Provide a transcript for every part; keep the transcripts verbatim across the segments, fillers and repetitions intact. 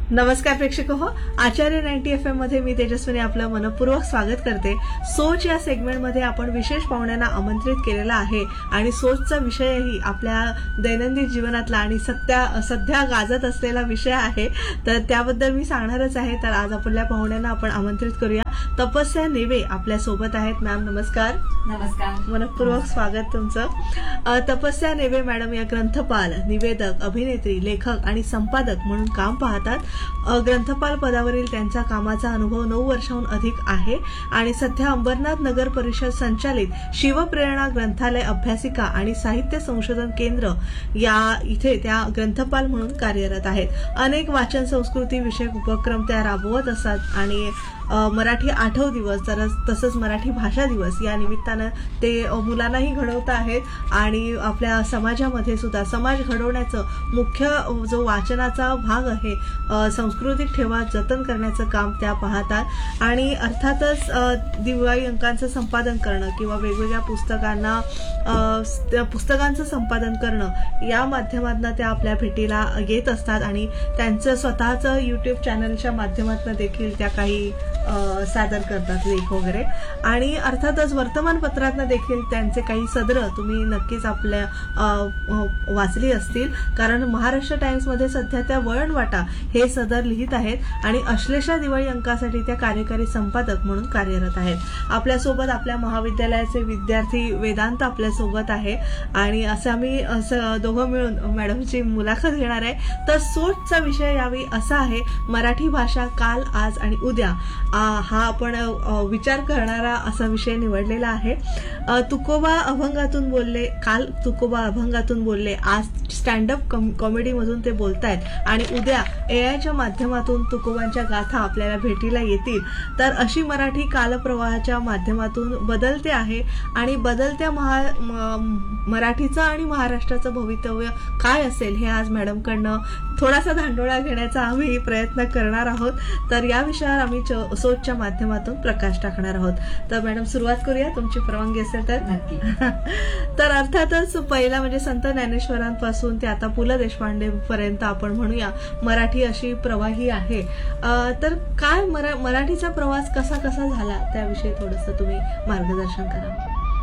नमस्कार प्रेक्षक हो, आचार्य नाईन्टी एफ एम मध्ये मी तेजस्विनी आपलं मनपूर्वक स्वागत करते. सोच या सेगमेंटमध्ये आपण विशेष पाहुण्यांना आमंत्रित केलेला आहे आणि सोचचा विषयही आपल्या दैनंदिन जीवनातला आणि सध्या सध्या गाजत असलेला विषय आहे. तर त्याबद्दल मी सांगणारच आहे. तर आज आपल्या पाहुण्यांना आपण आमंत्रित करूया. तपस्या नेवे आपल्या सोबत आहेत. मॅम नमस्कार. नमस्कार. मनपूर्वक स्वागत तुमचं. तपस्या नेवे मॅडम या ग्रंथपाल, निवेदक, अभिनेत्री, लेखक आणि संपादक म्हणून काम पाहतात. ग्रंथपाल पदावरील त्यांच्या कामाचा अनुभव नऊ वर्षांहून अधिक आहे आणि सध्या अंबरनाथ नगर परिषद संचालित शिवप्रेरणा ग्रंथालय अभ्यासिका आणि साहित्य संशोधन केंद्र या इथे त्या ग्रंथपाल म्हणून कार्यरत आहेत. अनेक वाचन संस्कृती विषयक उपक्रम त्या राबवत असतात आणि मराठी आठव दिवस तर तसंच मराठी भाषा दिवस या निमित्तानं ते मुलांनाही घडवत आहेत आणि आपल्या समाजामध्ये सुद्धा समाज घडवण्याचं मुख्य जो वाचनाचा भाग आहे, सांस्कृतिक ठेवा जतन करण्याचं काम त्या पाहतात. आणि अर्थातच दिवाळी अंकांचं संपादन करणं किंवा वेगवेगळ्या पुस्तकांना पुस्तकांचं संपादन करणं या माध्यमातून त्या आपल्या भेटीला येत असतात आणि त्यांचं स्वतःचं युट्यूब चॅनलच्या माध्यमातून देखील त्या काही सादर करतात लेख वगैरे. आणि अर्थातच वर्तमानपत्रातनं देखील त्यांचे काही सदर तुम्ही नक्कीच आपल्या वाचली असतील, कारण महाराष्ट्र टाइम्समध्ये सध्या त्या वळणवाटा हे सदर लिहित आहेत आणि अश्लेषा दिवाळी अंकासाठी त्या कार्यकारी संपादक म्हणून कार्यरत आहेत. आपल्यासोबत आपल्या महाविद्यालयाचे विद्यार्थी वेदांत आपल्यासोबत आहे आणि असं आम्ही असं दोघं मिळून मॅडमची मुलाखत घेणार आहे. तर सोचचा विषय यावेळी असा आहे, मराठी भाषा काल, आज आणि उद्या हा आपण विचार करणारा असा विषय निवडलेला आहे. तुकोबा अभंगातून बोलले, काल तुकोबा अभंगातून बोलले, आज स्टँडअप कॉमेडीमधून ते बोलतायत आणि उद्या एआयच्या माध्यमातून तुकोबांच्या गाथा आपल्याला भेटीला येतील. तर अशी मराठी कालप्रवाहाच्या माध्यमातून बदलते आहे आणि बदलत्या महा मराठीचं आणि महाराष्ट्राचं भवितव्य काय असेल हे आज मॅडमकडनं थोडासा धांडोळा घेण्याचा आम्ही प्रयत्न करणार आहोत. तर या विषयावर आम्ही सोचच्या माध्यमातून प्रकाश टाकणार आहोत. तर मॅडम सुरुवात करूया, तुमची परवानगी असेल तर. नक्की. तर अर्थातच पहिला म्हणजे संत ज्ञानेश्वरांपासून ते आता पु ल देशपांडे पर्यंत आपण म्हणूया मराठी अशी प्रवाही आहे. तर काय मरा मराठीचा प्रवास कसा कसा झाला त्याविषयी थोडंसं तुम्ही मार्गदर्शन करा.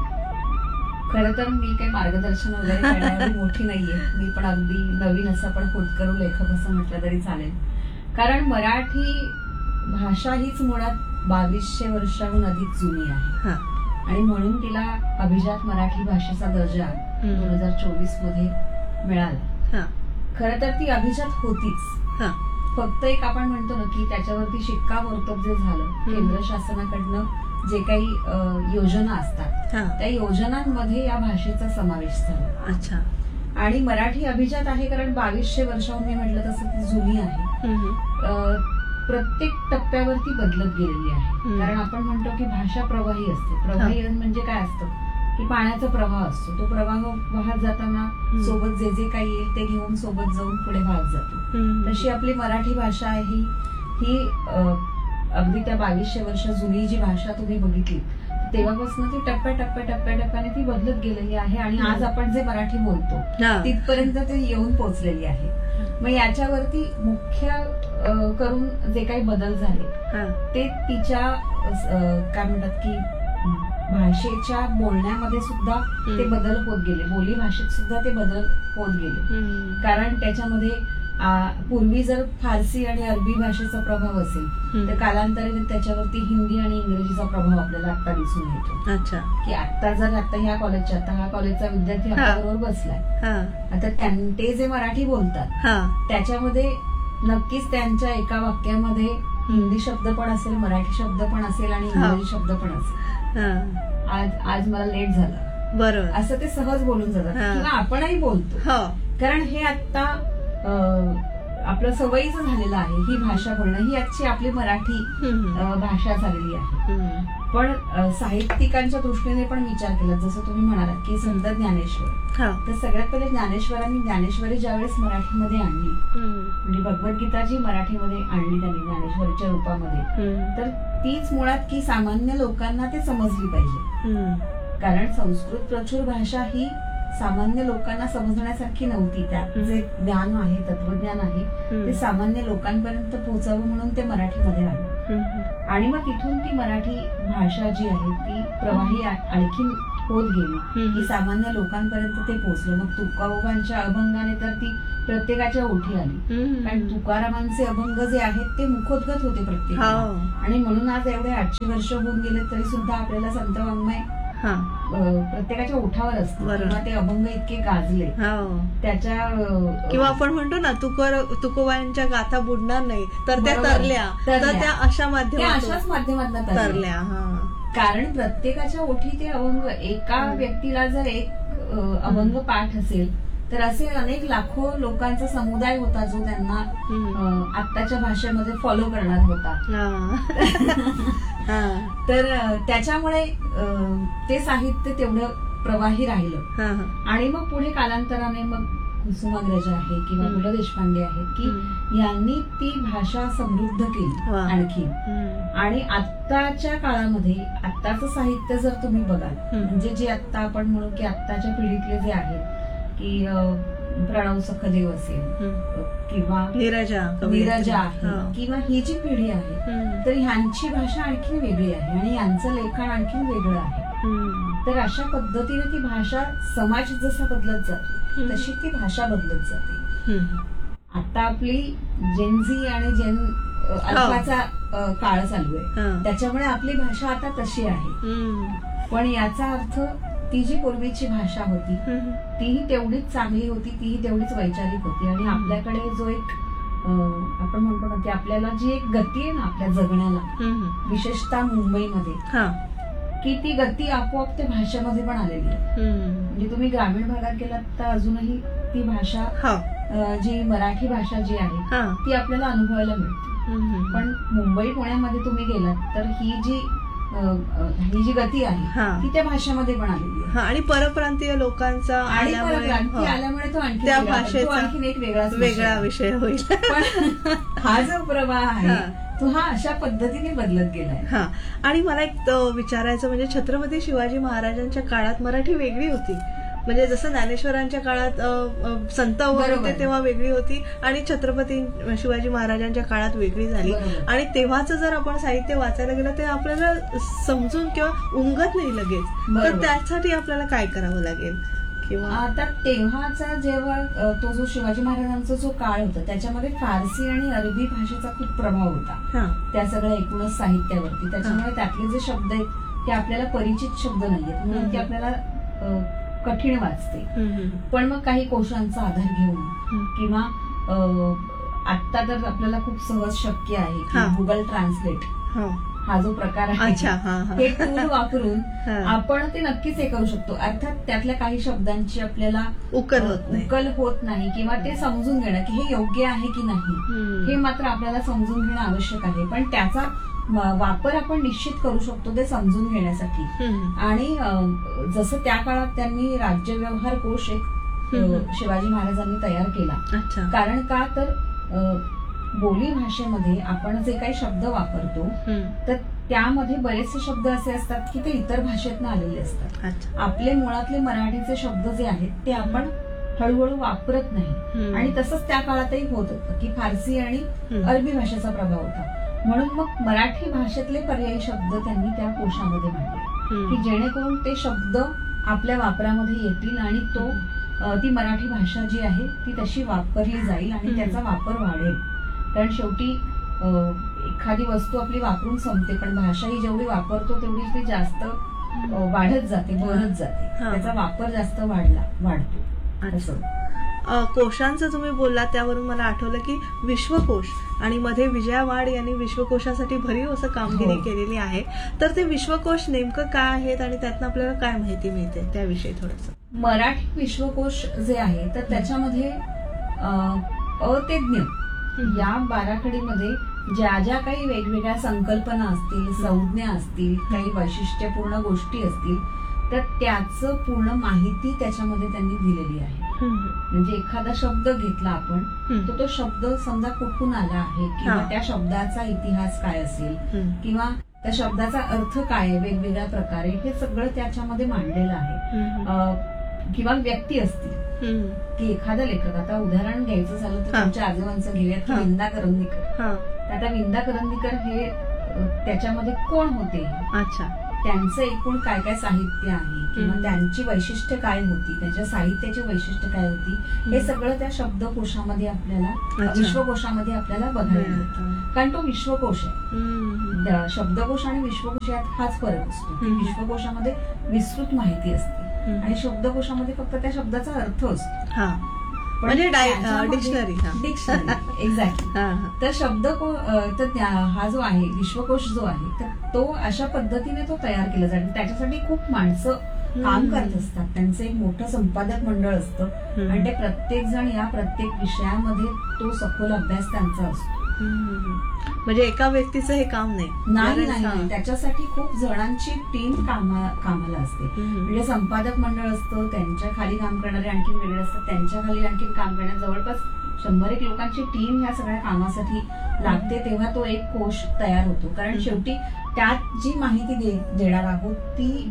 खरं तर मी काही मार्गदर्शन वगैरे करण्याची मोठी नाहीये. मी पण अगदी नवीन असं पण होतकरू लेखक असं म्हटलं तरी चालेल. कारण मराठी भाषा हीच मुळात बावीसशे वर्षाहून अधिक जुनी आहे आणि म्हणून तिला अभिजात मराठी भाषेचा दर्जा दोन हजार चोवीस मध्ये मिळाला. खरं तर ती अभिजात होतीच, फक्त एक आपण म्हणतो ना की त्याच्यावरती शिक्कामोर्तब जे झालं केंद्र शासनाकडनं जे काही योजना असतात त्या योजनांमध्ये या भाषेचा समावेश झाला. अच्छा. आणि मराठी अभिजात आहे कारण बावीसशे वर्षाहून मी म्हटलं तसं ती जुनी आहे. प्रत्येक टप्प्यावरती बदलत गेलेली आहे. कारण आपण म्हणतो की भाषा प्रवाही असते. प्रवाही म्हणजे काय असतं की पाण्याचा प्रवाह असतो. तो प्रवाह वाहत जाताना सोबत जे जे काही येईल ते घेऊन सोबत जाऊन पुढे वाहत जातो. तशी आपली मराठी भाषा आहे ही ही अगदी त्या बावीसशे वर्ष जुनी जी भाषा तुम्ही बघितली तेव्हापासून ती टप्प्या टप्प्या टप्प्या टप्प्याने ती बदलत गेलेली आहे आणि आज आपण जे मराठी बोलतो तिथपर्यंत ते येऊन पोहोचलेली आहे. मग याच्यावरती मुख्य करून जे काही बदल झाले ते तिच्या काय म्हणतात की भाषेच्या बोलण्यामध्ये सुद्धा ते बदल होत गेले. बोली भाषेत सुद्धा ते बदल होत गेले. कारण त्याच्यामध्ये पूर्वी जर फारसी आणि अरबी भाषेचा प्रभाव असेल तर कालांतराने त्याच्यावरती हिंदी आणि इंग्रजीचा प्रभाव आपल्याला आता दिसून येतो. अच्छा. की आता जर आता ह्या कॉलेजच्या आता हा कॉलेजचा विद्यार्थी आपल्याबरोबर बसलाय, आता ते जे मराठी बोलतात त्याच्यामध्ये नक्कीच त्यांच्या एका वाक्यामध्ये हिंदी शब्द पण असेल, मराठी शब्द पण असेल आणि इंग्रजी शब्द पण असेल. आज आज मला लेट झाला बरोबर असं ते सहज बोलून जातात किंवा आपणही बोलतो. कारण हे आता आपलं सवयीचं झालेलं आहे. ही भाषा बोलणं ही आजची आपली मराठी भाषा झालेली आहे. पण साहित्यिकांच्या दृष्टीने पण विचार केला, जसं तुम्ही म्हणालात की संत ज्ञानेश्वर, तर सगळ्यात पहिले ज्ञानेश्वरांनी ज्ञानेश्वरी ज्यावेळेस मराठीमध्ये आणली म्हणजे भगवद्गीता जी मराठीमध्ये आणली त्यांनी ज्ञानेश्वरीच्या रूपामध्ये, तर तीच मुळात की सामान्य लोकांना ते समजली पाहिजे. कारण संस्कृत प्रचूर भाषा ही सामान्य लोकांना समजण्यासारखी नव्हती. त्यात जे ज्ञान आहे, तत्वज्ञान आहे, ते सामान्य लोकांपर्यंत पोहोचावं म्हणून ते मराठीमध्ये आलं. आणि मग तिथून ती मराठी भाषा जी आहे ती प्रवाही आणखी होत गेली की सामान्य लोकांपर्यंत ते पोहोचलं. मग तुकोबांच्या अभंगाने तर ती प्रत्येकाच्या ओठी आली. कारण तुकारामांचे अभंग जे आहेत ते मुखोद्गत होते प्रत्येकाला. आणि म्हणून आज एवढे आठशे वर्ष होऊन गेले तरी सुद्धा आपल्याला संत वाङ्मय प्रत्येकाच्या ओठावर असतं. किंवा ते अभंग इतके गाजले त्याच्या, किंवा आपण म्हणतो ना तुकोर तुकोबांच्या गाथा बुडणार नाही तर त्या तरल्या, तर त्या अशा माध्यमात अशाच माध्यमातून तरल्या. कारण प्रत्येकाच्या ओठी ते अभंग, एका व्यक्तीला जर एक अभंग पाठ असेल तर असे अनेक लाखो लोकांचा समुदाय होता जो त्यांना आत्ताच्या भाषेमध्ये फॉलो करणार होता. तर त्याच्यामुळे ते साहित्य तेवढं प्रवाही राहिलं. आणि मग पुढे कालांतराने मग कुसुमाग्रज आहे किंवा पु ल देशपांडे आहेत की यांनी ती भाषा समृद्ध केली आणखी. आणि आत्ताच्या काळामध्ये आत्ताचं साहित्य जर तुम्ही बघाल, म्हणजे जे आत्ता आपण म्हणू की आत्ताच्या पिढीतले जे आहेत की प्रणव सखदेव असेल किंवा नीरजा नीरजा आहे किंवा ही जी पिढी आहे तर ह्यांची भाषा आणखी वेगळी आहे आणि यांचं लेखन आणखी वेगळं आहे. तर अशा पद्धतीने ती भाषा समाज जसा बदलत जातो तशी ती भाषा बदलत जाते. आता आपली जेनझी आणि जेन अल्फाचा काळ चालू आहे त्याच्यामुळे आपली भाषा आता तशी आहे. पण याचा अर्थ ती जी पूर्वीची भाषा होती तीही तेवढीच चांगली होती, तीही तेवढीच वैचारिक होती. आणि आपल्याकडे जो एक आपण म्हणतो ना की आपल्याला जी एक गती आहे ना आपल्या जगण्याला, विशेषतः मुंबईमध्ये, की ती गती आपोआप त्या भाषेमध्ये पण आलेली आहे. म्हणजे तुम्ही ग्रामीण भागात गेलात तर अजूनही ती भाषा, जी मराठी भाषा जी आहे ती आपल्याला अनुभवायला मिळते. पण मुंबई पुण्यामध्ये तुम्ही गेलात तर ही जी ही जी गती आहे ती त्या भाषेमध्ये पण आलेली आहे. आणि परप्रांतीय लोकांचा आणि परप्रांती आल्यामुळे तो आणखी त्या भाषेचा आणखीन एक वेगळाच वेगळा विषय होईल. पण हा जो प्रवाह आहे तो हा अशा पद्धतीने बदलत गेलाय. हा आणि मला एक विचारायचं म्हणजे छत्रपती शिवाजी महाराजांच्या काळात मराठी वेगळी होती. म्हणजे जसं ज्ञानेश्वरांच्या काळात संत होते तेव्हा वेगळी होती आणि छत्रपती शिवाजी महाराजांच्या काळात वेगळी झाली. आणि तेव्हाचं जर आपण साहित्य वाचायला गेलं ते आपल्याला समजून किंवा उमगत नाही लगेच. तर त्यासाठी आपल्याला काय करावं लागेल? किंवा आता तेव्हाचा जेव्हा तो जो शिवाजी महाराजांचा जो काळ होता त्याच्यामध्ये फारसी आणि अरबी भाषेचा खूप प्रभाव होता त्या सगळ्या एकूणच साहित्यावरती. त्याच्यामुळे त्यातले जे शब्द आहेत ते आपल्याला परिचित शब्द नाहीयेत म्हणून ते आपल्याला कठीण वाचते. पण मग काही कोशांचा आधार घेऊन किंवा आता तर आपल्याला खूप सहज शक्य आहे की गुगल ट्रान्सलेट हा जो प्रकार आहे हे टूल वापरून आपण ते नक्कीच हे करू शकतो. अर्थात त्यातल्या काही शब्दांची आपल्याला उकल होत नाही उकल होत नाही किंवा ते समजून घेणं की हे योग्य आहे की नाही हे मात्र आपल्याला समजून घेणं आवश्यक आहे. पण त्याचा वापर आपण निश्चित करू शकतो ते समजून घेण्यासाठी. आणि जसं त्या काळात त्यांनी राज्य व्यवहार कोश एक शिवाजी महाराजांनी तयार केला. कारण का तर बोली भाषेमध्ये आपण जे काही शब्द वापरतो तर त्यामध्ये बरेचसे शब्द असे असतात की ते इतर भाषेतनं आलेले असतात. आपले मुळातले मराठीचे शब्द जे आहेत ते आपण हळूहळू वापरत नाही. आणि तसंच त्या काळातही होत होतं की फारसी आणि अरबी भाषेचा प्रभाव होता. म्हणून मग मराठी भाषेतले पर्यायी शब्द त्यांनी त्या कोशामध्ये मांडले की जेणेकरून ते शब्द आपल्या वापरामध्ये येतील आणि तो ती मराठी भाषा जी आहे ती तशी वापरली जाईल आणि त्याचा वापर वाढेल. कारण शेवटी एखादी वस्तू आपली वापरून संपते पण भाषा ही जेवढी वापरतो तेवढी ती जास्त वाढत जाते, बहरत जाते. त्याचा वापर जास्त वाढला वाढतो असं. कोशांचं तुम्ही बोलला त्यावरून मला आठवलं की विश्वकोश आणि मध्ये विजया वाड यांनी विश्वकोशासाठी भरीव असं कामगिरी केलेली आहे. तर ते विश्वकोश नेमकं काय आहेत आणि त्यातनं आपल्याला काय माहिती मिळते त्याविषयी थोडंसं. मराठी विश्वकोश जे आहे तर त्याच्यामध्ये अतज्ञ या बाराखडीमध्ये ज्या ज्या काही वेगवेगळ्या संकल्पना असतील, संज्ञा असतील, काही वैशिष्ट्यपूर्ण गोष्टी असतील तर त्याचं पूर्ण माहिती त्याच्यामध्ये त्यांनी दिलेली आहे. म्हणजे एखादा शब्द घेतला आपण तर तो शब्द समजा कुठून आला आहे किंवा त्या शब्दाचा इतिहास काय असेल किंवा त्या शब्दाचा अर्थ काय आहे वेगवेगळ्या प्रकारे हे सगळं त्याच्यामध्ये मांडलेलं आहे. किंवा व्यक्ती असतील हम्म. की एखादा लेखक, आता उदाहरण घ्यायचं झालं तर हा. त्यांच्या आजोबांचं घेऊयात की हा. विंदा करंदीकर. हा. आता विंदा करंदीकर हे अ, त्याच्यामध्ये कोण होते, अच्छा. त्यांचं एकूण काय काय साहित्य आहे किंवा हम्म. त्यांची वैशिष्ट्य काय होती, त्यांच्या साहित्याची वैशिष्ट्य काय होती, हे सगळं त्या शब्दकोशामध्ये आपल्याला, अच्छा. विश्वकोशामध्ये आपल्याला बघायला मिळतं. कारण तो विश्वकोश आहे. हम्म. द- शब्दकोश आणि विश्वकोश यात हाच फरक असतो की हम्म. विश्वकोशामध्ये विस्तृत माहिती असते हम्म. आणि शब्दकोशामध्ये फक्त त्या शब्दाचा अर्थ असतो. हा. पण म्हणजे डाय- त्याच्यामध्ये- डिक्शनरी. हा. Dictionary exactly. हा, हा. तर शब्दको अ, तर त्या- हा जो आहे विश्वकोश जो आहे तर तो अशा पद्धतीने तो तयार केला जातो. त्याच्यासाठी खूप माणसं काम हम्म. करत असतात. त्यांचं एक मोठं संपादक मंडळ असतं हम्म. आणि ते प्रत्येक जण या प्रत्येक विषयामध्ये तो सखोल अभ्यास त्यांचा असतो. हम्म. म्हणजे एका व्यक्तीचं हे काम नाही. नाही बरेच- नाही हा. नाही. त्याच्यासाठी खूप जणांची टीम कामा कामाला असते. हम्म. म्हणजे संपादक मंडळ असतं, त्यांच्या खाली काम करणारे आणखी वेगळे असतात, त्यांच्या खाली आणखी काम करण्यात जवळपास शंभर एक लोकांची टीम ह्या सगळ्या कामासाठी लागते. तेव्हा तो एक कोश तयार होतो. कारण हम्म. शेवटी त्यात जी माहिती दे- देणार आहोत ती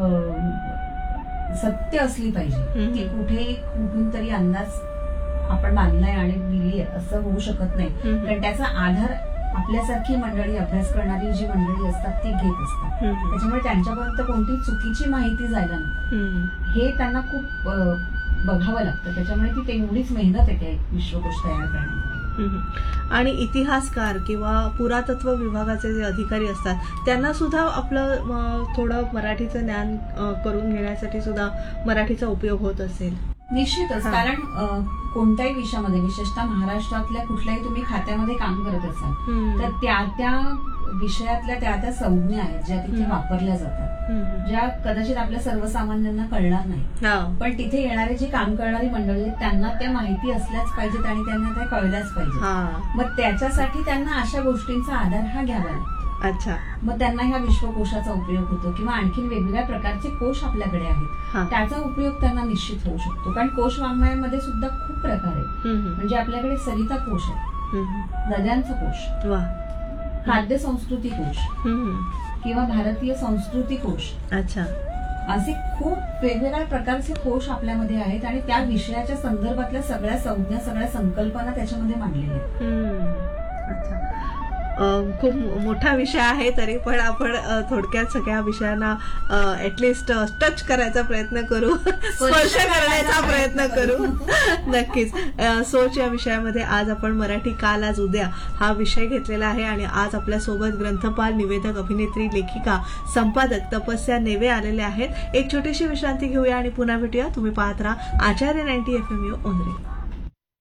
अं, सत्य असली पाहिजे. हम्म. ती कुठेही कुठून तरी अंदाज आपण बांधलाय आणि दिली असं होऊ शकत नाही. हम्म. कारण त्याचा आधार आपल्यासारखी मंडळी, अभ्यास करणारी जी मंडळी असतात ती घेत असतात. हम्म. त्याच्यामुळे त्यांच्यापर्यंत कोणती चुकीची माहिती जायला नको हम्म. हे त्यांना खूप अ, बघावं लागतं. त्याच्यामुळे ती तेवढीच मेहनत येते एक विश्वकोश तयार करण्यामध्ये. हम्म. आणि इतिहासकार किंवा पुरातत्व विभागाचे जे अधिकारी असतात त्यांना सुद्धा आपलं अं, थोडं मराठीचं ज्ञान अं, करून घेण्यासाठी सुद्धा मराठीचा उपयोग होत असेल. निश्चितच. हा. कारण अ, कोणत्याही विषयामध्ये, विशेषतः महाराष्ट्रातल्या कुठल्याही तुम्ही खात्यामध्ये काम करत असाल हम्म. तर त्या त्या विषयातल्या त्या त्या संज्ञा आहेत ज्या तिथे हम्म. वापरल्या जातात, हम्म. ज्या कदाचित आपल्या सर्वसामान्यांना कळणार नाही. हा. पण तिथे येणारे जे काम करणारी मंडळी आहेत त्यांना त्या माहिती असल्याच पाहिजेत आणि त्यांना त्या कळल्याच पाहिजेत. हा. मग त्याच्यासाठी त्यांना अशा गोष्टींचा आधार हा घ्यावा लागतो. अच्छा. मग त्यांना ह्या विश्वकोशाचा उपयोग होतो किंवा आणखीन वेगवेगळ्या प्रकारचे कोश आपल्याकडे आहेत हा. त्याचा उपयोग त्यांना निश्चित होऊ शकतो. कारण कोश वाङ्मयामध्ये सुद्धा खूप प्रकार आहेत. हम्म. म्हणजे आपल्याकडे सरिता कोश आहे, हम्म. नद्यांचा कोश, वा. खाद्य संस्कृती कोश हम्म. किंवा भारतीय संस्कृती कोश, अच्छा. असे खूप वेगवेगळ्या प्रकारचे कोश आपल्यामध्ये आहेत आणि त्या विषयाच्या संदर्भातल्या सगळ्या संज्ञा, सगळ्या संकल्पना त्याच्यामध्ये मांडलेल्या आहेत. हम्म. अच्छा. अं, खूप मोठा विषय आहे तरी पण आपण अं, थोडक्यात सगळ्या विषयांना ऍटलिस्ट टच करायचा प्रयत्न करू, स्पर्श करण्याचा प्रयत्न करू. नक्कीच. अं, सोच या विषयामध्ये आज आपण मराठी काल आज उद्या हा विषय घेतलेला आहे आणि आज आपल्या सोबत ग्रंथपाल, निवेदक, अभिनेत्री, लेखिका, संपादक तपस्या नेवे आलेले आहेत. एक छोटीशी विश्रांती घेऊया आणि पुन्हा भेटूया. तुम्ही पाहत राहा आचार्य नाईन्टी एफ एम यू ओनरे.